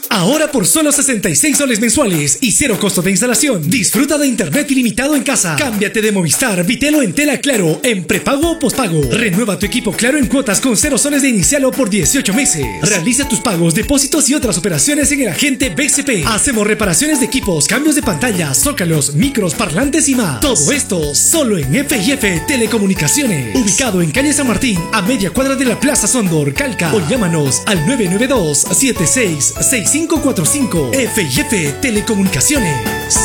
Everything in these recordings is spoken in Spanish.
Ahora por solo 66 soles mensuales y cero costo de instalación. Disfruta de internet ilimitado en casa. Cámbiate de Movistar, Vitelo en Tela Claro, en prepago o pospago. Renueva tu equipo Claro en cuotas con 0 soles de inicial o por 18 meses. Realiza tus pagos, depósitos y otras operaciones en el agente BCP. Hacemos reparaciones de equipos, cambios de pantallas, zócalos, micros, parlantes y más. Todo esto solo en F&F Telecomunicaciones. Ubicado en calle San Martín, a media cuadra de la Plaza Sondor, Calca. O llámanos al 992-766545. F&F Telecomunicaciones.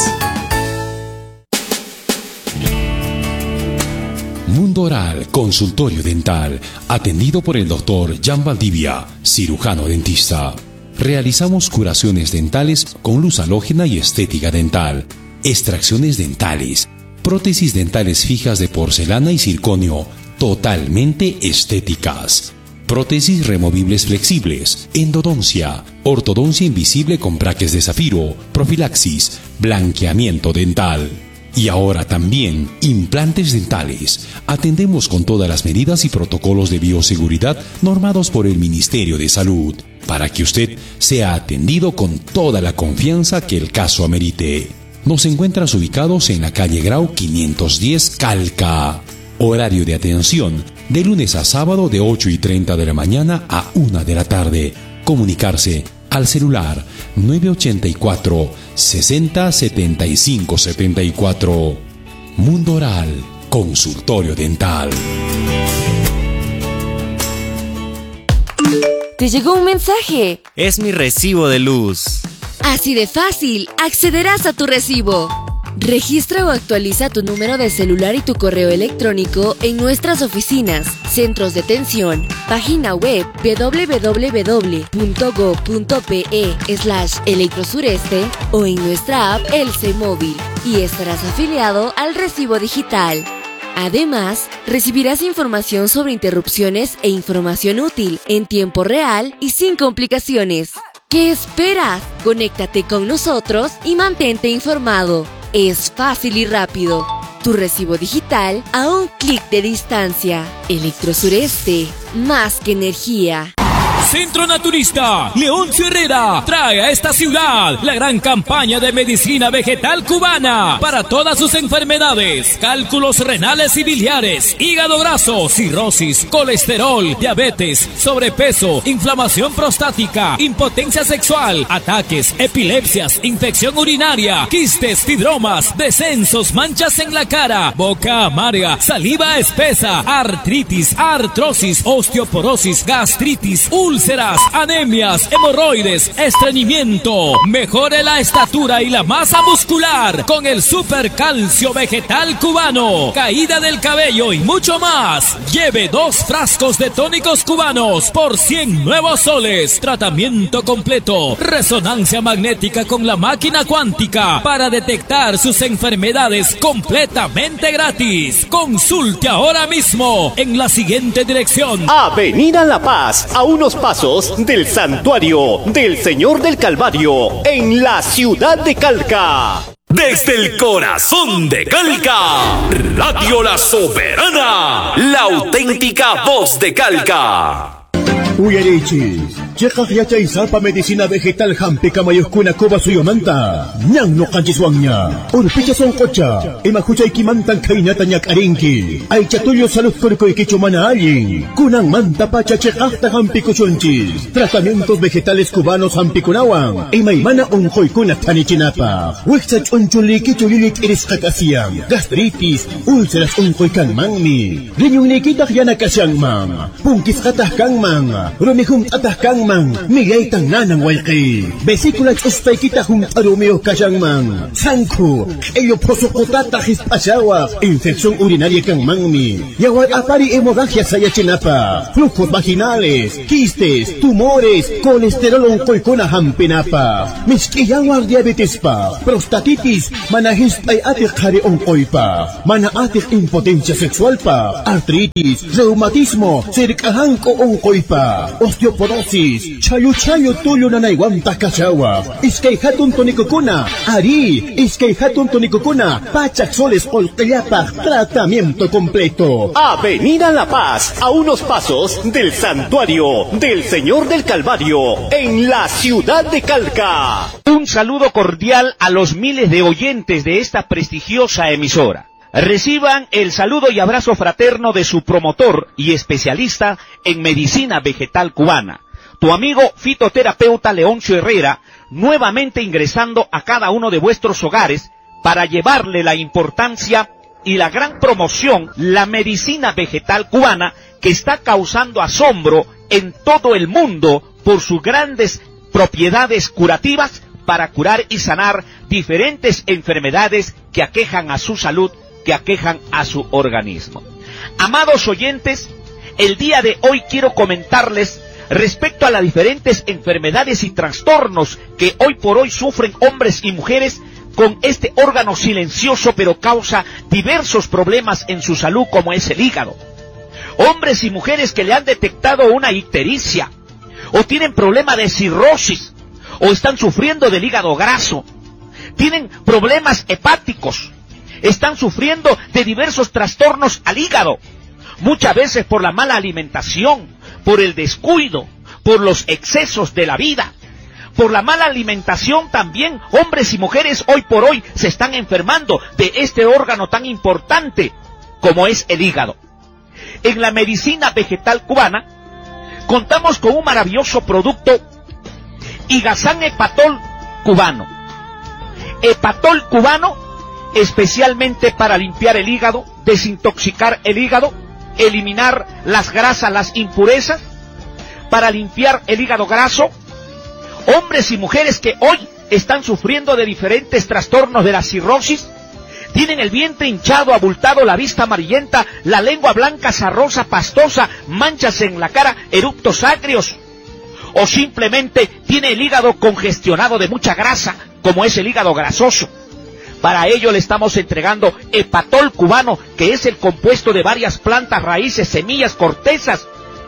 Mundo Oral, consultorio dental, atendido por el doctor Jan Valdivia, cirujano dentista. Realizamos curaciones dentales con luz halógena y estética dental, extracciones dentales, prótesis dentales fijas de porcelana y circonio, totalmente estéticas, prótesis removibles flexibles, endodoncia, ortodoncia invisible con braques de zafiro, profilaxis, blanqueamiento dental. Y ahora también implantes dentales. Atendemos con todas las medidas y protocolos de bioseguridad normados por el Ministerio de Salud, para que usted sea atendido con toda la confianza que el caso amerite. Nos encuentras ubicados en la calle Grau 510 Calca. Horario de atención de lunes a sábado de 8:30 de la mañana a 1 de la tarde. Comunicarse al celular 984 60 75 74. Mundo Oral, consultorio dental. Te llegó un mensaje. Es mi recibo de luz. Así de fácil, accederás a tu recibo. Registra o actualiza tu número de celular y tu correo electrónico en nuestras oficinas, centros de atención, página web www.go.pe/electrosureste o en nuestra app Elce Móvil y estarás afiliado al recibo digital. Además, recibirás información sobre interrupciones e información útil en tiempo real y sin complicaciones. ¿Qué esperas? Conéctate con nosotros y mantente informado. Es fácil y rápido. Tu recibo digital a un clic de distancia. Electrosureste, más que energía. Centro Naturista Leoncio Herrera trae a esta ciudad la gran campaña de medicina vegetal cubana para todas sus enfermedades: cálculos renales y biliares, hígado graso, cirrosis, colesterol, diabetes, sobrepeso, inflamación prostática, impotencia sexual, ataques, epilepsias, infección urinaria, quistes, fibromas, descensos, manchas en la cara, boca amarga, saliva espesa, artritis, artrosis, osteoporosis, gastritis, úlceras, anemias, hemorroides, estreñimiento. Mejore la estatura y la masa muscular con el supercalcio vegetal cubano, caída del cabello y mucho más. Lleve 2 frascos de tónicos cubanos por 100 nuevos soles. Tratamiento completo, resonancia magnética con la máquina cuántica para detectar sus enfermedades completamente gratis. Consulte ahora mismo en la siguiente dirección: Avenida La Paz, a unos pasos del Santuario del Señor del Calvario, en la ciudad de Calca. Desde el corazón de Calca, Radio La Soberana, la auténtica voz de Calca. Uyarichis, chekak yachay sapa medicina vegetal hampi kamayuskuna kuba suyomanta. Nyang no kanchiswangnya. Urpicha son kocha. Imahuchay kimantan kainata nyak arinki. Ay chatulyo salud kurkoy kichumana alin. Kunang manta pacha chekakta hampi kuchunchis. Tratamientos vegetales cubanos hampi kunawan. Imaymana unkoy kuna tanichinapa. Wixach unchuli kichulilik iris kakasiyan. Gastritis, úlceras unkoy kanmangmi. Rinyong nikitak yana kasyangmang. Pungkis katah kangmang. Rumihum atahkangmang, migay tang nanang walki. Vesículas ustay kitahum arumeo kashangmang. Sangku, ello posokotata hispasawa. Infección urinaria kangmangmi. Yawar apari hemorragia sayachinapa. Flujos vaginales, quistes, tumores, colesterol onkoykuna hampinapa. Miskiyawar diabetes pa, prostatitis, manahistay atik hari onkoypa. Mana atik impotencia sexual pa, artritis, reumatismo, sirikahangko onkoypa. Osteoporosis, artritis, chayo tuyo nanaywantas kachawa, iskay hatun tonicocuna, ari, iskay hatun tonicocuna, pachak soles olqillapaj, tratamiento completo. Avenida La Paz, a unos pasos del Santuario del Señor del Calvario, en la ciudad de Calca. Un saludo cordial a los miles de oyentes de esta prestigiosa emisora. Reciban el saludo y abrazo fraterno de su promotor y especialista en medicina vegetal cubana, tu amigo fitoterapeuta Leoncio Herrera, nuevamente ingresando a cada uno de vuestros hogares para llevarle la importancia y la gran promoción, la medicina vegetal cubana, que está causando asombro en todo el mundo por sus grandes propiedades curativas para curar y sanar diferentes enfermedades que aquejan a su salud, que aquejan a su organismo. Amados oyentes, el día de hoy quiero comentarles respecto a las diferentes enfermedades y trastornos que hoy por hoy sufren hombres y mujeres con este órgano silencioso, pero causa diversos problemas en su salud, como es el hígado. Hombres y mujeres que le han detectado una ictericia, o tienen problema de cirrosis, o están sufriendo del hígado graso, tienen problemas hepáticos, están sufriendo de diversos trastornos al hígado, muchas veces por la mala alimentación, por el descuido, por los excesos de la vida. Por la mala alimentación también hombres y mujeres hoy por hoy se están enfermando de este órgano tan importante como es el hígado. En la medicina vegetal cubana contamos con un maravilloso producto, Higazán Hepatol cubano. Hepatol cubano especialmente para limpiar el hígado, desintoxicar el hígado, eliminar las grasas, las impurezas, para limpiar el hígado graso. Hombres y mujeres que hoy están sufriendo de diferentes trastornos de la cirrosis, tienen el vientre hinchado, abultado, la vista amarillenta, la lengua blanca, sarrosa, pastosa, manchas en la cara, eructos agrios, o simplemente tiene el hígado congestionado de mucha grasa, como es el hígado grasoso. Para ello le estamos entregando Hepatol cubano, que es el compuesto de varias plantas, raíces, semillas, cortezas.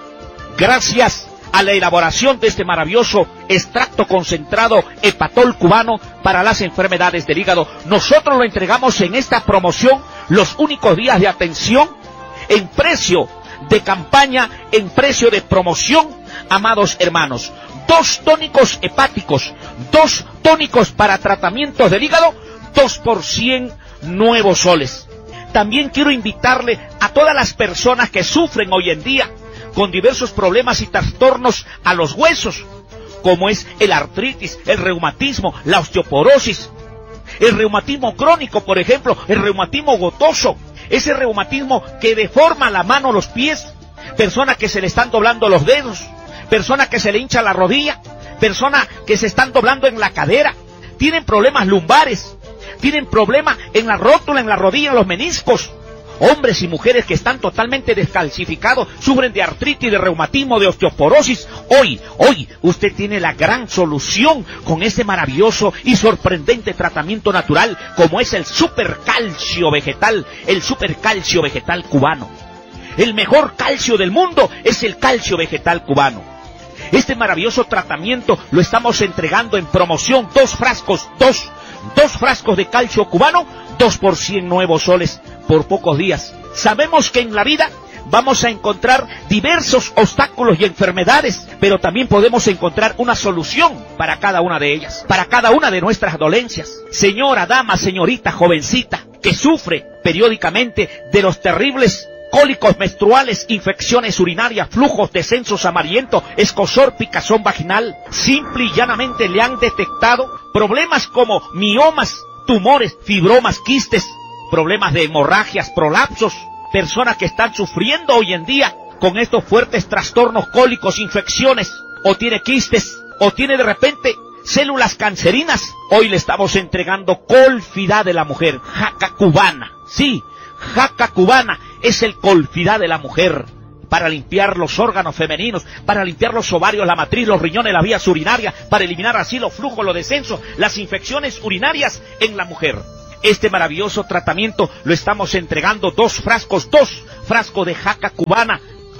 Gracias a la elaboración de este maravilloso extracto concentrado Hepatol cubano para las enfermedades del hígado, nosotros lo entregamos en esta promoción, los únicos días de atención, en precio de campaña, en precio de promoción, amados hermanos. 2 tónicos hepáticos, 2 tónicos para tratamientos del hígado, 2 por 100 nuevos soles. También quiero invitarle a todas las personas que sufren hoy en día con diversos problemas y trastornos a los huesos, como es el artritis, el reumatismo, la osteoporosis, el reumatismo crónico, por ejemplo, el reumatismo gotoso, ese reumatismo que deforma la mano, los pies, personas que se le están doblando los dedos, personas que se le hincha la rodilla, personas que se están doblando en la cadera, tienen problemas lumbares, tienen problemas en la rótula, en la rodilla, en los meniscos. Hombres y mujeres que están totalmente descalcificados, sufren de artritis, de reumatismo, de osteoporosis. Hoy usted tiene la gran solución con este maravilloso y sorprendente tratamiento natural, como es el supercalcio vegetal, el supercalcio vegetal cubano. El mejor calcio del mundo es el calcio vegetal cubano. Este maravilloso tratamiento lo estamos entregando en promoción, 2 frascos, dos frascos de calcio cubano, 2 por 100 nuevos soles por pocos días. Sabemos que en la vida vamos a encontrar diversos obstáculos y enfermedades, pero también podemos encontrar una solución para cada una de ellas, para cada una de nuestras dolencias. Señora, dama, señorita, jovencita, que sufre periódicamente de los terribles cólicos menstruales, infecciones urinarias, flujos, descensos amarillentos, escozor, picazón vaginal, simple y llanamente le han detectado problemas como miomas, tumores, fibromas, quistes, problemas de hemorragias, prolapsos, personas que están sufriendo hoy en día con estos fuertes trastornos cólicos, infecciones, o tiene quistes, o tiene de repente células cancerinas. Hoy le estamos entregando Colfidá de la mujer, jaca cubana. Sí, jaca cubana es el Colfidá de la mujer, para limpiar los órganos femeninos, para limpiar los ovarios, la matriz, los riñones, las vías urinarias, para eliminar así los flujos, los descensos, las infecciones urinarias en la mujer. Este maravilloso tratamiento lo estamos entregando 2 frascos de jaca cubana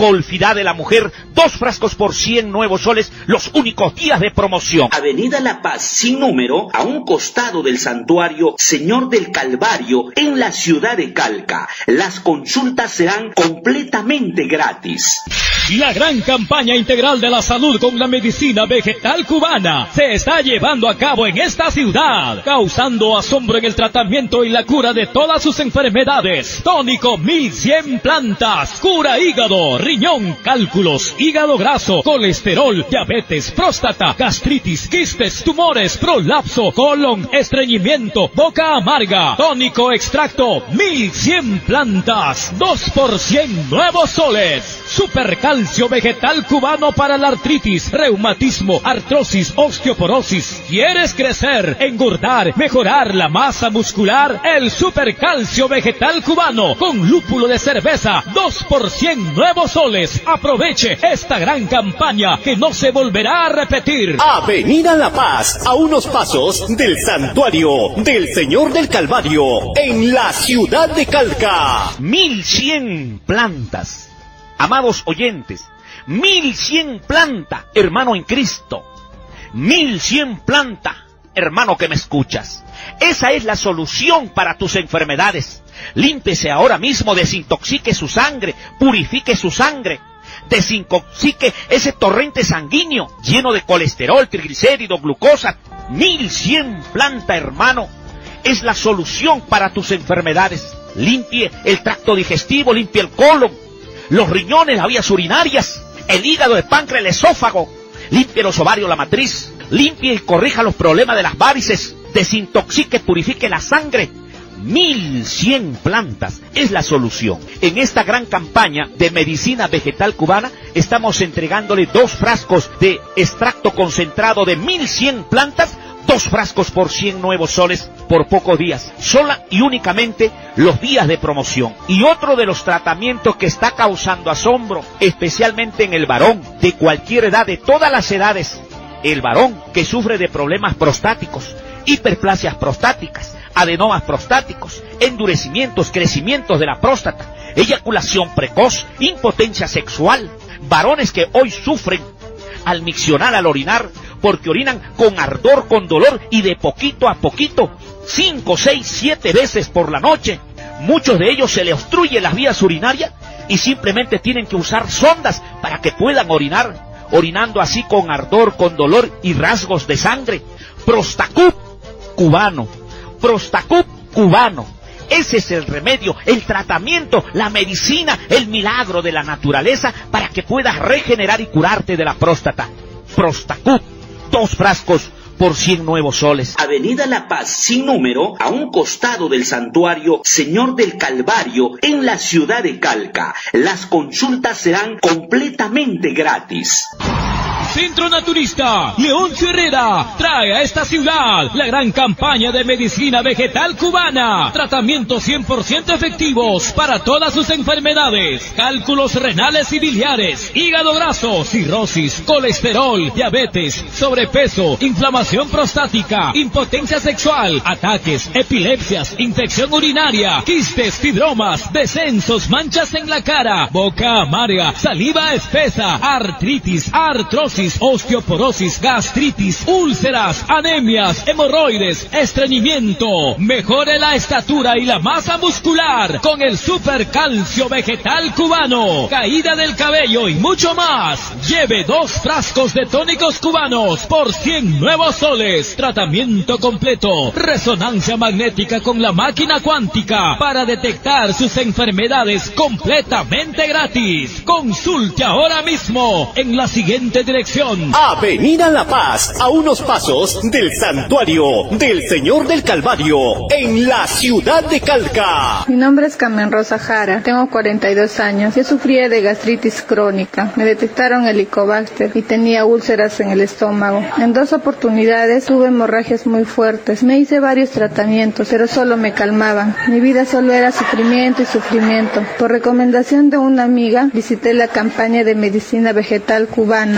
Golfidad de la mujer, 2 frascos por 100 nuevos soles, los únicos días de promoción. Avenida La Paz, sin número, a un costado del santuario Señor del Calvario, en la ciudad de Calca. Las consultas serán completamente gratis. La gran campaña integral de la salud con la medicina vegetal cubana se está llevando a cabo en esta ciudad, causando asombro en el tratamiento y la cura de todas sus enfermedades. Tónico 1100 plantas, cura hígado, riñón, cálculos, hígado graso, colesterol, diabetes, próstata, gastritis, quistes, tumores, prolapso, colon, estreñimiento, boca amarga. Tónico extracto 1100 plantas, 2 por 100 nuevos soles. Supercalcio vegetal cubano para la artritis, reumatismo, artrosis, osteoporosis. ¿Quieres crecer, engordar, mejorar la masa muscular? El supercalcio vegetal cubano con lúpulo de cerveza, 2 por 100 nuevos soles. Aproveche esta gran campaña que no se volverá a repetir. Avenida La Paz, a unos pasos del santuario del Señor del Calvario, en la ciudad de Calca. 1100 plantas. Amados oyentes, 1100 planta, hermano en Cristo. 1100 planta, hermano que me escuchas. Esa es la solución para tus enfermedades. Límpiese ahora mismo, desintoxique su sangre, purifique su sangre, desintoxique ese torrente sanguíneo lleno de colesterol, triglicéridos, glucosa. 1100 planta, hermano, es la solución para tus enfermedades. Limpie el tracto digestivo, limpie el colon, los riñones, las vías urinarias, el hígado, el páncreas, el esófago, limpie los ovarios, la matriz, limpie y corrija los problemas de las varices, desintoxique, purifique la sangre. 1100 plantas es la solución. En esta gran campaña de medicina vegetal cubana estamos entregándole 2 frascos de extracto concentrado de 1100 plantas, 2 frascos por 100 nuevos soles por pocos días, sola y únicamente los días de promoción. Y otro de los tratamientos que está causando asombro, especialmente en el varón de cualquier edad, de todas las edades, el varón que sufre de problemas prostáticos, hiperplasias prostáticas, adenomas prostáticos, endurecimientos, crecimientos de la próstata, eyaculación precoz, impotencia sexual, varones que hoy sufren al miccionar, al orinar, porque orinan con ardor, con dolor y de poquito a poquito, 5, 6, 7 veces por la noche. Muchos de ellos se les obstruye las vías urinarias y simplemente tienen que usar sondas para que puedan orinar, orinando así con ardor, con dolor y rasgos de sangre. Prostacup cubano, Prostacup cubano. Ese es el remedio, el tratamiento, la medicina, el milagro de la naturaleza para que puedas regenerar y curarte de la próstata. Prostacup, 2 frascos por 100 nuevos soles. Avenida La Paz, sin número, a un costado del santuario Señor del Calvario, en la ciudad de Calca. Las consultas serán completamente gratis. Centro Naturista Leoncio Herrera trae a esta ciudad la gran campaña de medicina vegetal cubana. Tratamientos 100% efectivos para todas sus enfermedades: cálculos renales y biliares, hígado graso, cirrosis, colesterol, diabetes, sobrepeso, inflamación prostática, impotencia sexual, ataques, epilepsias, infección urinaria, quistes, fibromas, descensos, manchas en la cara, boca amarga, saliva espesa, artritis, artrosis, osteoporosis, gastritis, úlceras, anemias, hemorroides, estreñimiento. Mejore la estatura y la masa muscular con el supercalcio vegetal cubano, caída del cabello y mucho más. Lleve 2 frascos de tónicos cubanos por 100 nuevos soles. Tratamiento completo, resonancia magnética con la máquina cuántica para detectar sus enfermedades completamente gratis. Consulte ahora mismo en la siguiente dirección: Avenida La Paz, a unos pasos del santuario del Señor del Calvario, en la ciudad de Calca. Mi nombre es Carmen Rosa Jara, tengo 42 años. Yo sufría de gastritis crónica. Me detectaron Helicobacter y tenía úlceras en el estómago. En 2 oportunidades tuve hemorragias muy fuertes. Me hice varios tratamientos, pero solo me calmaban. Mi vida solo era sufrimiento y sufrimiento. Por recomendación de una amiga, visité la campaña de medicina vegetal cubana. Adquirí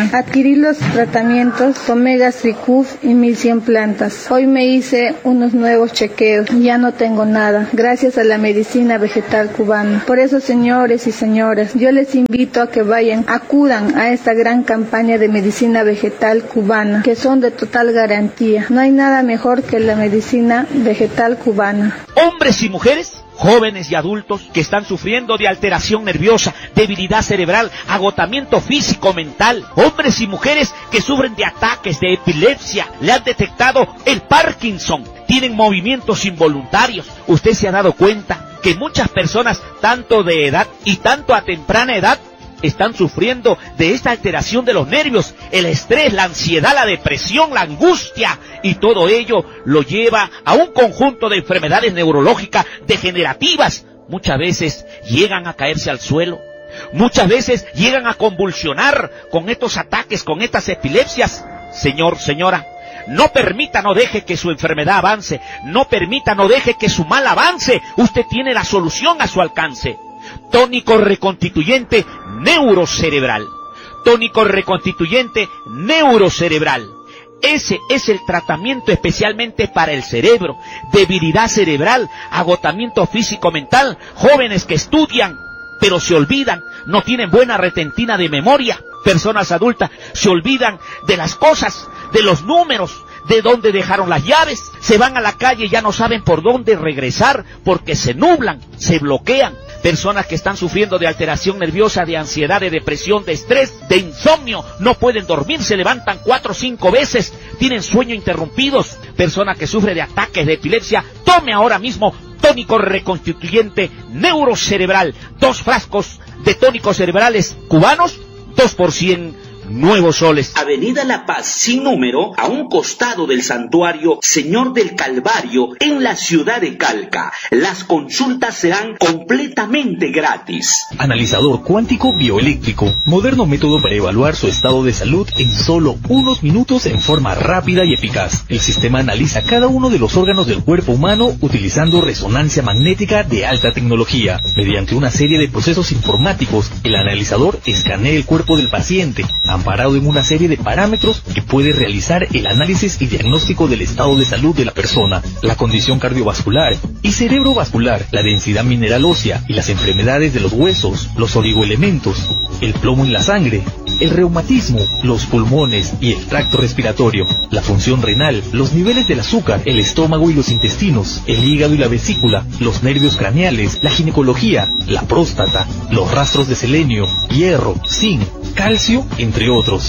adquirir los tratamientos tomé Gastricuf y 1100 plantas. Hoy me hice unos nuevos chequeos y ya no tengo nada, gracias a la medicina vegetal cubana. Por eso, señores y señoras, yo les invito a que acudan a esta gran campaña de medicina vegetal cubana, que son de total garantía. No hay nada mejor que la medicina vegetal cubana. Hombres y mujeres, jóvenes y adultos que están sufriendo de alteración nerviosa, debilidad cerebral, agotamiento físico, mental. Hombres y mujeres que sufren de ataques de epilepsia, le han detectado el Parkinson, tienen movimientos involuntarios. Usted se ha dado cuenta que muchas personas, tanto de edad y tanto a temprana edad, están sufriendo de esta alteración de los nervios, el estrés, la ansiedad, la depresión, la angustia, y todo ello lo lleva a un conjunto de enfermedades neurológicas degenerativas. Muchas veces llegan a caerse al suelo, muchas veces llegan a convulsionar con estos ataques, con estas epilepsias. Señor, señora, no permita, no deje que su enfermedad avance, no permita, no deje que su mal avance. Usted tiene la solución a su alcance. Tónico reconstituyente neurocerebral. Tónico reconstituyente neurocerebral. Ese es el tratamiento especialmente para el cerebro. Debilidad cerebral, agotamiento físico-mental, jóvenes que estudian pero se olvidan, no tienen buena retentina de memoria. Personas adultas se olvidan de las cosas, de los números, de dónde dejaron las llaves. Se van a la calle y ya no saben por dónde regresar porque se nublan, se bloquean. Personas que están sufriendo de alteración nerviosa, de ansiedad, de depresión, de estrés, de insomnio, no pueden dormir, se levantan 4 o 5 veces, tienen sueño interrumpidos. Personas que sufren de ataques de epilepsia, tome ahora mismo tónico reconstituyente neurocerebral. 2 frascos de tónicos cerebrales cubanos, 2 por 100 nuevos soles. Avenida La Paz, sin número, a un costado del santuario Señor del Calvario, en la ciudad de Calca. Las consultas serán completamente gratis. Analizador cuántico bioeléctrico, moderno método para evaluar su estado de salud en solo unos minutos en forma rápida y eficaz. El sistema analiza cada uno de los órganos del cuerpo humano utilizando resonancia magnética de alta tecnología. Mediante una serie de procesos informáticos, el analizador escanea el cuerpo del paciente, amparado en una serie de parámetros que puede realizar el análisis y diagnóstico del estado de salud de la persona, la condición cardiovascular y cerebrovascular, la densidad mineral ósea y las enfermedades de los huesos, los oligoelementos, el plomo en la sangre, el reumatismo, los pulmones y el tracto respiratorio, la función renal, los niveles del azúcar, el estómago y los intestinos, el hígado y la vesícula, los nervios craneales, la ginecología, la próstata, los rastros de selenio, hierro, zinc, calcio, entre otros.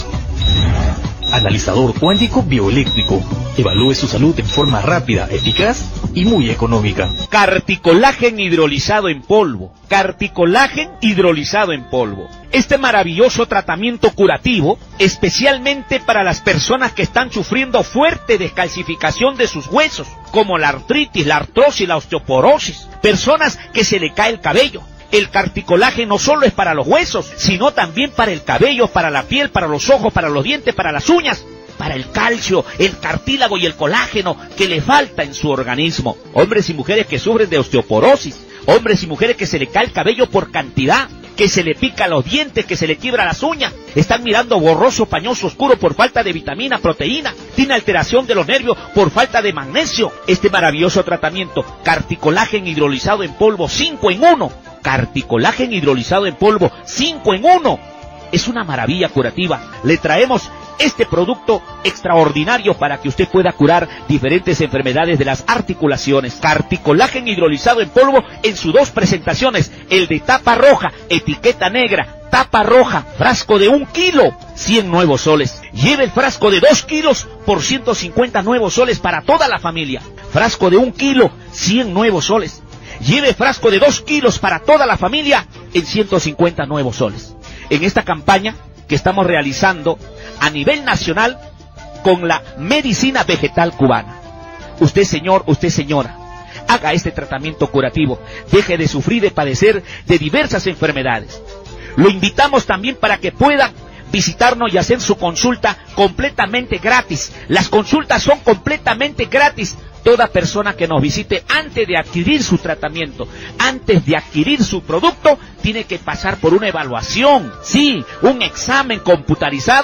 Analizador cuántico bioeléctrico. Evalúe su salud en forma rápida, eficaz y muy económica. Carticolagen hidrolizado en polvo. Carticolagen hidrolizado en polvo. Este maravilloso tratamiento curativo, especialmente para las personas que están sufriendo fuerte descalcificación de sus huesos, como la artritis, la artrosis, la osteoporosis. Personas que se le cae el cabello. El carticolagen no solo es para los huesos, sino también para el cabello, para la piel, para los ojos, para los dientes, para las uñas, para el calcio, el cartílago y el colágeno que le falta en su organismo. Hombres y mujeres que sufren de osteoporosis, hombres y mujeres que se le cae el cabello por cantidad, que se le pica los dientes, que se le quiebra las uñas, están mirando borroso, pañoso, oscuro por falta de vitamina, proteína, tiene alteración de los nervios por falta de magnesio. Este maravilloso tratamiento, carticolagen hidrolizado en polvo 5 en 1, carticolagen hidrolizado en polvo 5 en 1, es una maravilla curativa. Le traemos este producto extraordinario para que usted pueda curar diferentes enfermedades de las articulaciones. Carticolagen hidrolizado en polvo en sus 2 presentaciones, el de tapa roja, etiqueta negra, tapa roja, frasco de 1 kilo, 100 nuevos soles. Lleve el frasco de 2 kilos por 150 nuevos soles para toda la familia. Frasco de 1 kilo, 100 nuevos soles. Lleve frasco de 2 kilos para toda la familia en 150 nuevos soles. En esta campaña que estamos realizando a nivel nacional con la medicina vegetal cubana. Usted, señor, usted, señora, haga este tratamiento curativo. Deje de sufrir, de padecer de diversas enfermedades. Lo invitamos también para que pueda visitarnos y hacer su consulta completamente gratis. Las consultas son completamente gratis. Toda persona que nos visite antes de adquirir su tratamiento, antes de adquirir su producto, tiene que pasar por una evaluación, sí, un examen computarizado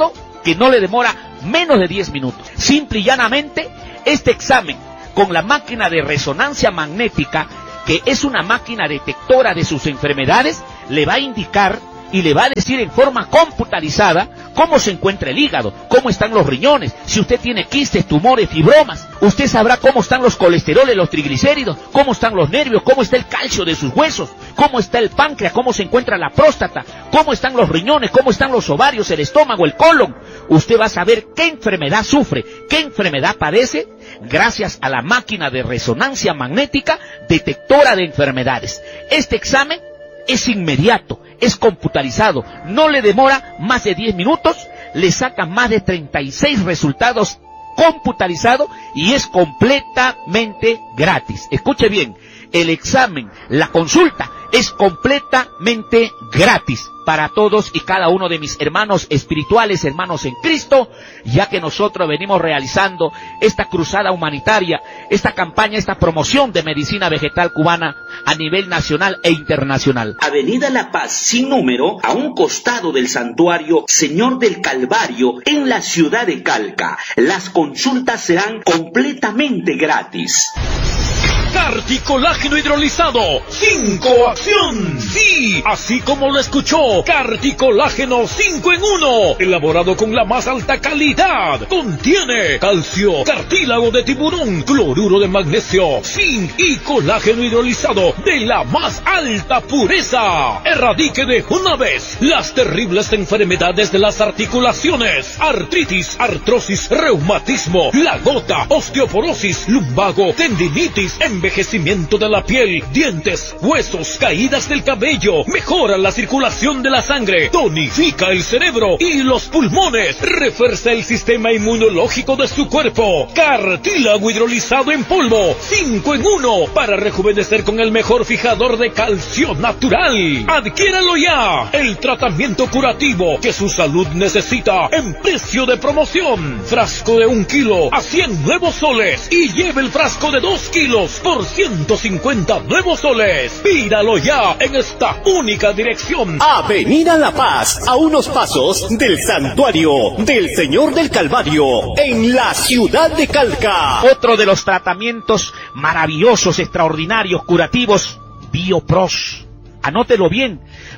que no le demora menos de 10 minutos. Simple y llanamente, este examen con la máquina de resonancia magnética, que es una máquina detectora de sus enfermedades, le va a indicar y le va a decir en forma computarizada cómo se encuentra el hígado, cómo están los riñones, si usted tiene quistes, tumores, fibromas. Usted sabrá cómo están los colesteroles, los triglicéridos, cómo están los nervios, cómo está el calcio de sus huesos, cómo está el páncreas, cómo se encuentra la próstata, cómo están los riñones, cómo están los ovarios, el estómago, el colon. Usted va a saber qué enfermedad sufre, qué enfermedad padece, gracias a la máquina de resonancia magnética detectora de enfermedades. Este examen es inmediato, es computarizado, no le demora más de 10 minutos, le saca más de 36 resultados computarizados y es completamente gratis. Escuche bien, el examen, la consulta es completamente gratis para todos y cada uno de mis hermanos espirituales, hermanos en Cristo, ya que nosotros venimos realizando esta cruzada humanitaria, esta campaña, esta promoción de medicina vegetal cubana a nivel nacional e internacional. Avenida La Paz, sin número, a un costado del santuario Señor del Calvario, en la ciudad de Calca. Las consultas serán completamente gratis. Carticolágeno hidrolizado, 5 acción. Sí, así como lo escuchó, Carticolágeno 5 en 1, elaborado con la más alta calidad. Contiene calcio, cartílago de tiburón, cloruro de magnesio, zinc y colágeno hidrolizado de la más alta pureza. Erradique de una vez las terribles enfermedades de las articulaciones: artritis, artrosis, reumatismo, la gota, osteoporosis, lumbago, tendinitis, envejecimiento de la piel, dientes, huesos, caídas del cabello. Mejora la circulación de la sangre, tonifica el cerebro y los pulmones, refuerza el sistema inmunológico de su cuerpo. Cartílago hidrolizado en polvo, 5 en 1, para rejuvenecer con el mejor fijador de calcio natural. Adquiéralo ya, el tratamiento curativo que su salud necesita, en precio de promoción. Frasco de 1 kilo a 100 nuevos soles y lleve el frasco de 2 kilos por 150 nuevos soles. Pídalo ya en esta única dirección. Avenida La Paz, a unos pasos del santuario del Señor del Calvario, en la ciudad de Calca. Otro de los tratamientos maravillosos, extraordinarios, curativos, Biopros. Anótelo bien,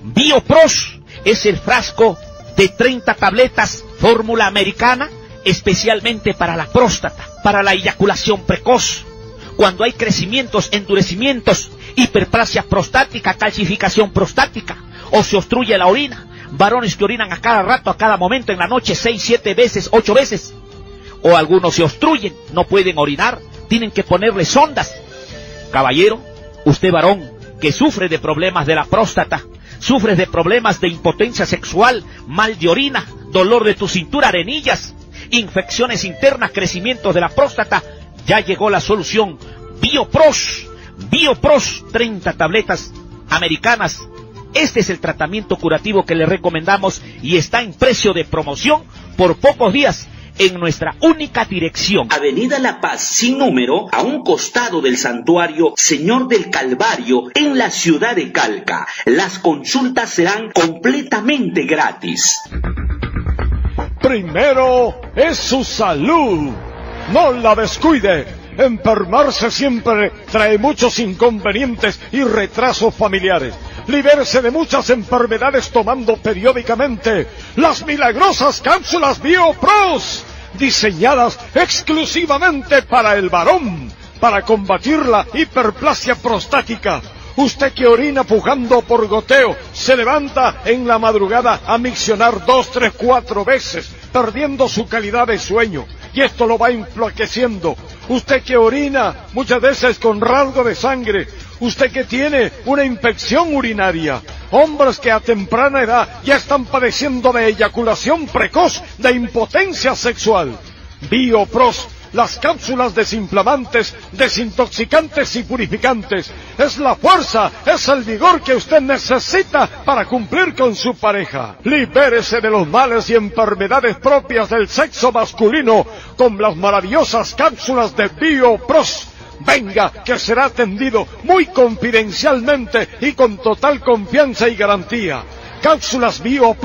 Biopros es el frasco de 30 tabletas, fórmula americana, especialmente para la próstata, para la eyaculación precoz, cuando hay crecimientos, endurecimientos, hiperplasia prostática, calcificación prostática, o se obstruye la orina, varones que orinan a cada rato, a cada momento, en la noche, 6, 7 veces, 8 veces, o algunos se obstruyen, no pueden orinar, tienen que ponerle sondas. Caballero, usted varón que sufre de problemas de la próstata, sufre de problemas de impotencia sexual, mal de orina, dolor de tu cintura, arenillas, infecciones internas, crecimientos de la próstata, ya llegó la solución. Biopros, Biopros, 30 tabletas americanas. Este es el tratamiento curativo que le recomendamos y está en precio de promoción por pocos días en nuestra única dirección. Avenida La Paz, sin número, a un costado del santuario Señor del Calvario, en la ciudad de Calca. Las consultas serán completamente gratis. Primero es su salud. No la descuide. Enfermarse siempre trae muchos inconvenientes y retrasos familiares. Libérese de muchas enfermedades tomando periódicamente las milagrosas cápsulas Biopros, diseñadas exclusivamente para el varón, para combatir la hiperplasia prostática. Usted que orina pujando por goteo, se levanta en la madrugada a miccionar 2, 3, 4 veces, perdiendo su calidad de sueño, y esto lo va enflaqueciendo. Usted que orina muchas veces con rasgo de sangre, usted que tiene una infección urinaria, hombres que a temprana edad ya están padeciendo de eyaculación precoz, de impotencia sexual. Biopros, las cápsulas desinflamantes, desintoxicantes y purificantes, es la fuerza, es el vigor que usted necesita para cumplir con su pareja. Libérese de los males y enfermedades propias del sexo masculino con las maravillosas cápsulas de Biopros. Venga, que será atendido muy confidencialmente y con total confianza y garantía. Cápsulas Biopros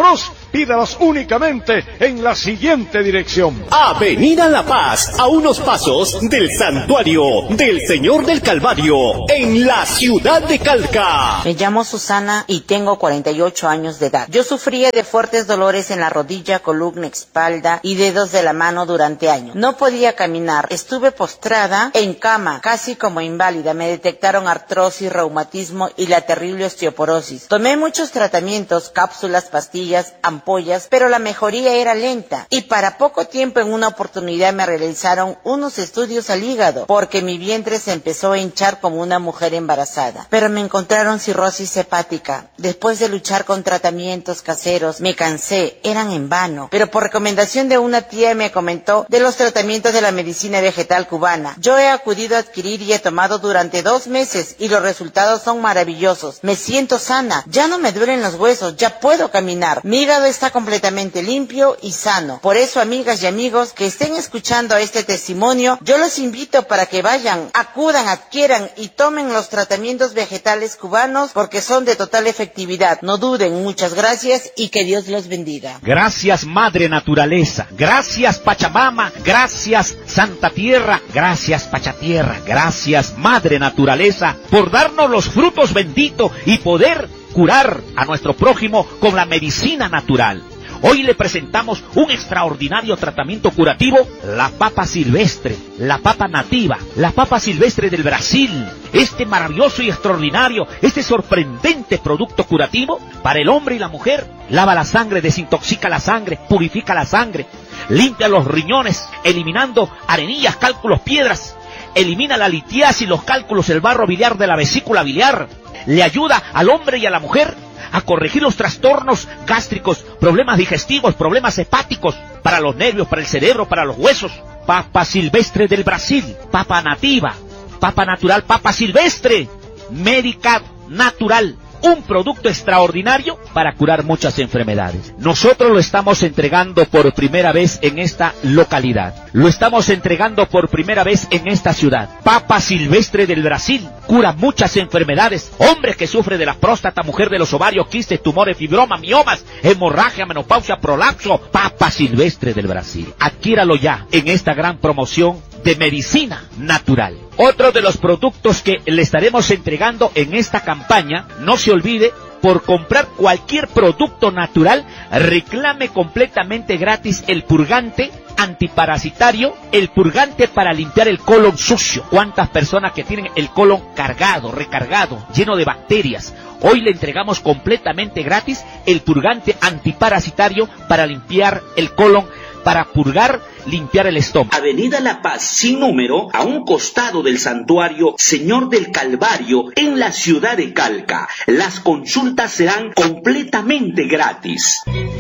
Pídalas únicamente en la siguiente dirección. Avenida La Paz, a unos pasos del Santuario del Señor del Calvario, en la ciudad de Calca. Me llamo Susana y tengo 48 años de edad. Yo sufría de fuertes dolores en la rodilla, columna, espalda y dedos de la mano durante años. No podía caminar, estuve postrada en cama, casi como inválida. Me detectaron artrosis, reumatismo y la terrible osteoporosis. Tomé muchos tratamientos, cápsulas, pastillas, ampollas, pero la mejoría era lenta. Y para poco tiempo, en una oportunidad, me realizaron unos estudios al hígado, porque mi vientre se empezó a hinchar como una mujer embarazada. Pero me encontraron cirrosis hepática. Después de luchar con tratamientos caseros, me cansé, eran en vano. Pero por recomendación de una tía me comentó de los tratamientos de la medicina vegetal cubana. Yo he acudido a adquirir y he tomado durante 2 meses y los resultados son maravillosos. Me siento sana, ya no me duelen los huesos, ya puedo caminar. Mi hígado está completamente limpio y sano. Por eso, amigas y amigos que estén escuchando este testimonio, yo los invito para que vayan, acudan, adquieran y tomen los tratamientos vegetales cubanos porque son de total efectividad. No duden. Muchas gracias y que Dios los bendiga. Gracias, Madre Naturaleza. Gracias, Pachamama. Gracias, Santa Tierra. Gracias, Pachatierra. Gracias, Madre Naturaleza, por darnos los frutos benditos y poder curar a nuestro prójimo con la medicina natural. Hoy le presentamos un extraordinario tratamiento curativo, la papa silvestre, la papa nativa, la papa silvestre del Brasil. Este maravilloso y extraordinario, este sorprendente producto curativo para el hombre y la mujer. Lava la sangre, desintoxica la sangre, purifica la sangre, limpia los riñones, eliminando arenillas, cálculos, piedras. Elimina la litiasis, los cálculos, el barro biliar de la vesícula biliar. Le ayuda al hombre y a la mujer a corregir los trastornos gástricos, problemas digestivos, problemas hepáticos, para los nervios, para el cerebro, para los huesos. Papa silvestre del Brasil, papa nativa, papa natural, papa silvestre, médica natural. Un producto extraordinario para curar muchas enfermedades. Nosotros lo estamos entregando por primera vez en esta localidad. Lo estamos entregando por primera vez en esta ciudad. Papa silvestre del Brasil cura muchas enfermedades. Hombre que sufre de la próstata, mujer de los ovarios, quistes, tumores, fibroma, miomas, hemorragia, menopausia, prolapso. Papa silvestre del Brasil. Adquiéralo ya en esta gran promoción de medicina natural. Otro de los productos que le estaremos entregando en esta campaña, no se olvide, por comprar cualquier producto natural, reclame completamente gratis el purgante antiparasitario, el purgante para limpiar el colon sucio. ¿Cuántas personas que tienen el colon cargado, recargado, lleno de bacterias? Hoy le entregamos completamente gratis el purgante antiparasitario para limpiar el colon, para purgar, limpiar el estómago. Avenida La Paz, sin número, a un costado del Santuario Señor del Calvario, en la ciudad de Calca. Las consultas serán completamente gratis.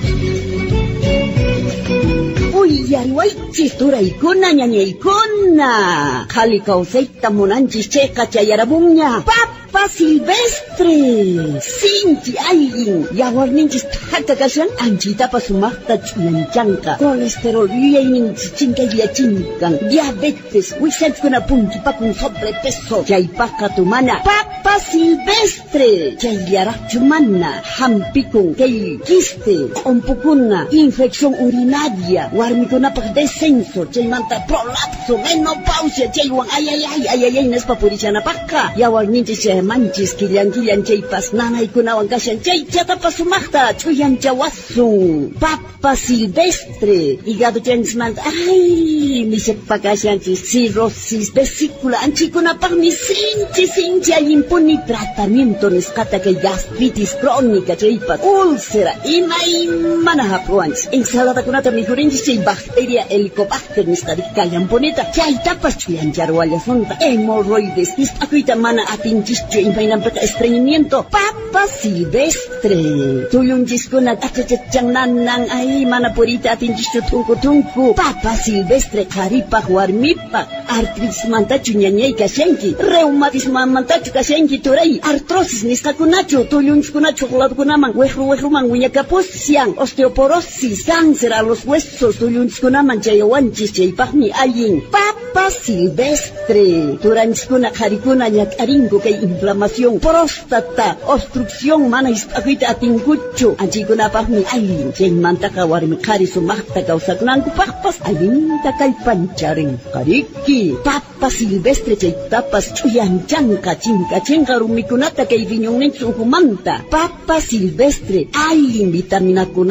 Uy, yaruay, chistura ikuna, ñaña ikuna. Jalikauseta monanchis checa chayarabumña. Papa silvestre. Sinchi ayin. Yawarninchis takakashan anchita pasumakta chuyanchanka. Colesterol yayin chichinka yachinkan. Diabetes, wisanchkuna punchipakun sobrepeso. Chaypaka tumana. Papa silvestre. Chayyarachumana. Hampikun, kay quiste. Ompukuna. Infección urinaria. Warmikunapaq descenso, chaymanta prolapso, menopausia, chaywan ay, nespa purishanapaqqa. Yawarninchis manchis, killan chaypas, nanaykunawan kashan, chay chatapasumaqta, chuyanchawasun. Papa silvestre, hígado chanismanta, ay, misepa kashanchis, cirrosis, vesícula, anchikunapaqmi sinchi allimpuni tratamiento nisqata kay gastritis crónica, chaypas, úlcera, imaymana hapruanchis, ensaladakunata mijurinchis, chay bacteria helicobacter nisqarikkallampunita, chaytapas chuyancharwallasunta, hemorroides, nisq'akuyta mana atinchis, imaynanpiqa estreñimiento. Papa silvestre, tuyunchiskuna achachachannanan, ay, mana purita atinchis tunku. Papa silvestre, qaripaq warmipaq, artritismantachu ñañay kashanki, reumatismantachu kashanki turay, artrosis nisqakunachu, tuyunchikunachu ladkunaman, wejruman wiñakapusian, osteoporosis, cáncer a los huesos, tuyunchikunaman chayawanchis, chaypaqmi allin. Papa Papa silvestre. Turanskuna karikuna ñakaringu kay inflamación, próstata, obstrucción mana ispakita atingkuchu. Anchikunapaq mi aylin. Chaymantaka warmi qhari sumaqta kawsaqnanku paqpas allinta kay pancharin. Qariki, Papa silvestre chaytapas chuyanchanka chinkachinqa rumikunata kay riñonninchik ukumanta. Papa silvestre, aylin vitaminakuna